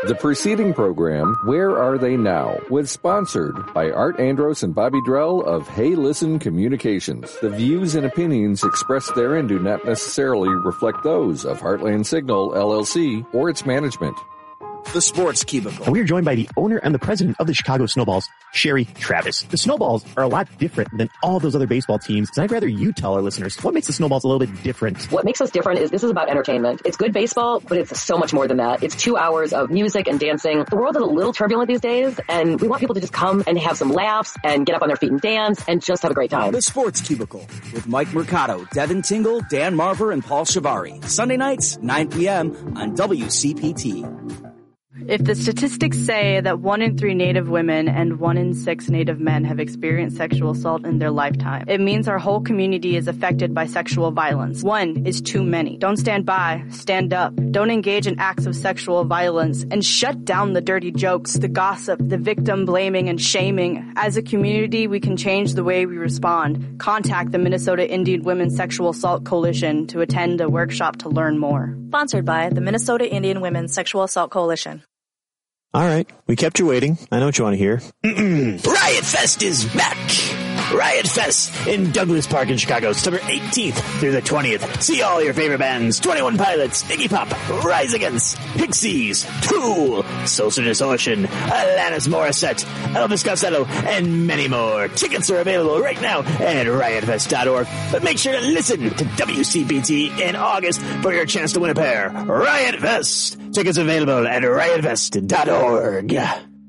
The preceding program, Where Are They Now?, was sponsored by Art Andros and Bobby Drell of Hey Listen Communications. The views and opinions expressed therein do not necessarily reflect those of Heartland Signal, LLC, or its management. The Sports Cubicle. And we are joined by the owner and the president of the Chicago Snowballs, Sherry Travis. The Snowballs are a lot different than all those other baseball teams. And I'd rather you tell our listeners what makes the Snowballs a little bit different. What makes us different is this is about entertainment. It's good baseball, but it's so much more than that. It's 2 hours of music and dancing. The world is a little turbulent these days, and we want people to just come and have some laughs and get up on their feet and dance and just have a great time. The Sports Cubicle with Mike Mercado, Devin Tingle, Dan Marver, and Paul Shavari. Sunday nights, 9 p.m. on WCPT. If the statistics say that 1 in 3 Native women and 1 in 6 Native men have experienced sexual assault in their lifetime, it means our whole community is affected by sexual violence. 1 is too many. Don't stand by. Stand up. Don't engage in acts of sexual violence, and shut down the dirty jokes, the gossip, the victim blaming and shaming. As a community, we can change the way we respond. Contact the Minnesota Indian Women's Sexual Assault Coalition to attend a workshop to learn more. Sponsored by the Minnesota Indian Women's Sexual Assault Coalition. All right. We kept you waiting. I know what you want to hear. Riot Fest is back. Riot Fest in Douglas Park in Chicago, September 18th through the 20th. See all your favorite bands: 21 Pilots, Iggy Pop, Rise Against, Pixies, Tool, Social Distortion, Alanis Morissette, Elvis Costello, and many more. Tickets are available right now at riotfest.org. But make sure to listen to WCPT in August for your chance to win a pair. Riot Fest. Tickets available at riotfest.org.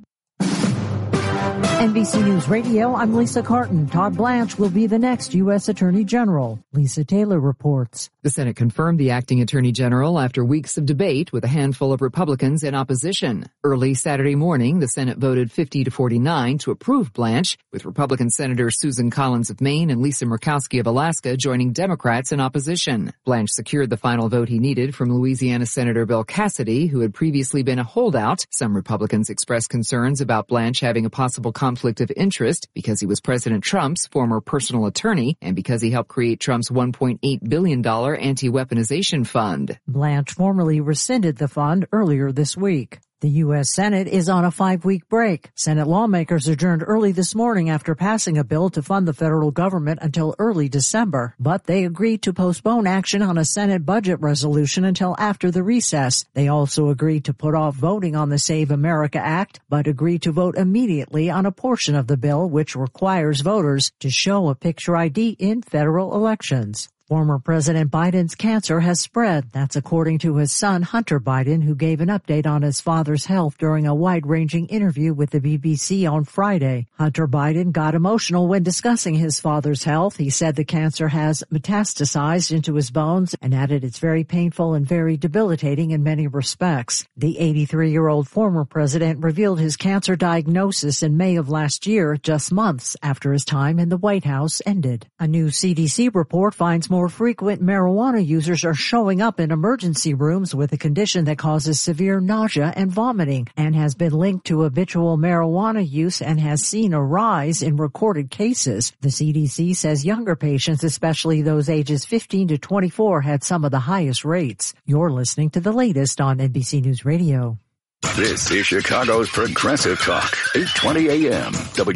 NBC News Radio, I'm Lisa Carton. Todd Blanche will be the next U.S. Attorney General. Lisa Taylor reports. The Senate confirmed the acting Attorney General after weeks of debate with a handful of Republicans in opposition. Early Saturday morning, the Senate voted 50-49 to approve Blanche, with Republican Senators Susan Collins of Maine and Lisa Murkowski of Alaska joining Democrats in opposition. Blanche secured the final vote he needed from Louisiana Senator Bill Cassidy, who had previously been a holdout. Some Republicans expressed concerns about Blanche having a possible conflict of interest because he was President Trump's former personal attorney and because he helped create Trump's $1.8 billion anti-weaponization fund. Blanche formally rescinded the fund earlier this week. The U.S. Senate is on a 5-week break. Senate lawmakers adjourned early this morning after passing a bill to fund the federal government until early December. But they agreed to postpone action on a Senate budget resolution until after the recess. They also agreed to put off voting on the Save America Act, but agreed to vote immediately on a portion of the bill which requires voters to show a picture ID in federal elections. Former President Biden's cancer has spread. That's according to his son, Hunter Biden, who gave an update on his father's health during a wide-ranging interview with the BBC on Friday. Hunter Biden got emotional when discussing his father's health. He said the cancer has metastasized into his bones and added it's very painful and very debilitating in many respects. The 83-year-old former president revealed his cancer diagnosis in May of last year, just months after his time in the White House ended. A new CDC report finds more frequent marijuana users are showing up in emergency rooms with a condition that causes severe nausea and vomiting and has been linked to habitual marijuana use and has seen a rise in recorded cases. The CDC says younger patients, especially those ages 15 to 24, had some of the highest rates. You're listening to the latest on NBC News Radio. This is Chicago's Progressive Talk, 820 AM,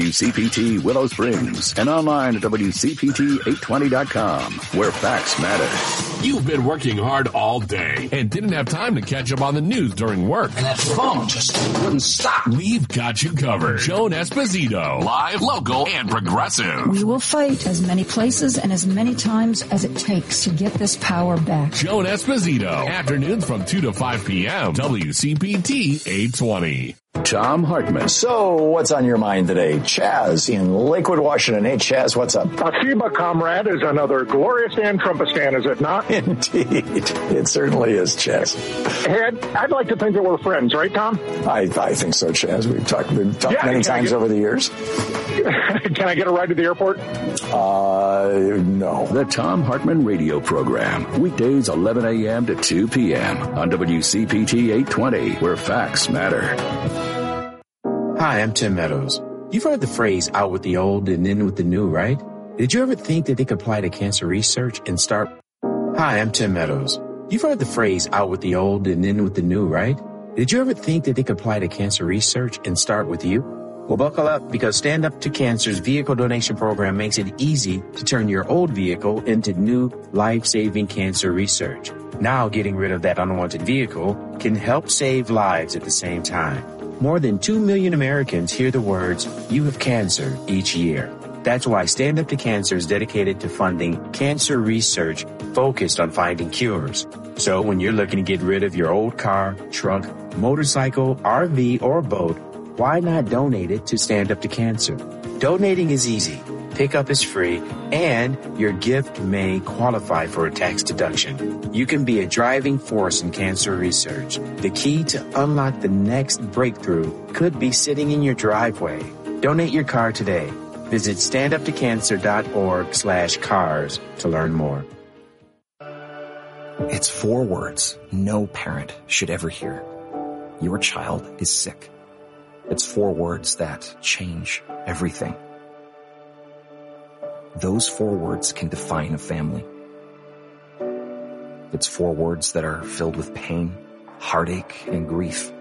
WCPT Willow Springs, and online at WCPT820.com, where facts matter. You've been working hard all day and didn't have time to catch up on the news during work. And that phone just wouldn't stop. We've got you covered. Joan Esposito, live, local, and progressive. We will fight as many places and as many times as it takes to get this power back. Joan Esposito, afternoons from 2 to 5 p.m., WCPT 820. Tom Hartman. So, what's on your mind today? Chaz in Lakewood, Washington. Hey, Chaz, what's up? Akiba, comrade, is another glorious Dan Trumpistan, is it not? Indeed. It certainly is, Chaz. Hey, I'd like to think that we're friends, right, Tom? I think so, Chaz. We've talked many times over the years. Can I get a ride to the airport? No. The Tom Hartman radio program. Weekdays 11 a.m. to 2 p.m. on WCPT 820, where facts matter. Hi, I'm Tim Meadows. You've heard the phrase out with the old and in with the new, right? Did you ever think that they could apply to cancer research and start? Hi, I'm Tim Meadows. You've heard the phrase out with the old and in with the new, right? Did you ever think that they could apply to cancer research and start with you? Well, buckle up, because Stand Up to Cancer's vehicle donation program makes it easy to turn your old vehicle into new life-saving cancer research. Now, getting rid of that unwanted vehicle can help save lives at the same time. More than 2 million Americans hear the words, "You have cancer," each year. That's why Stand Up to Cancer is dedicated to funding cancer research focused on finding cures. So when you're looking to get rid of your old car, truck, motorcycle, RV, or boat, why not donate it to Stand Up to Cancer? Donating is easy, pickup is free, and your gift may qualify for a tax deduction. You can be a driving force in cancer research. The key to unlock the next breakthrough could be sitting in your driveway. Donate your car today. Visit standuptocancer.org/cars to learn more. It's 4 words no parent should ever hear. Your child is sick. It's 4 words that change everything. Those 4 words can define a family. It's 4 words that are filled with pain, heartache, and grief.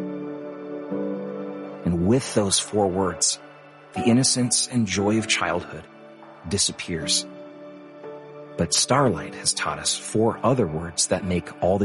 And with those 4 words, the innocence and joy of childhood disappears. But Starlight has taught us 4 other words that make all the